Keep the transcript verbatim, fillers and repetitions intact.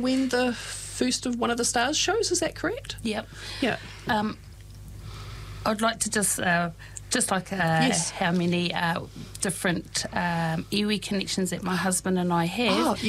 when the first of One of the Stars shows, is that correct? Yep. Yeah. Um, I'd like to just, uh, just like uh, Yes. how many uh, different um, iwi connections that my husband and I have. Oh,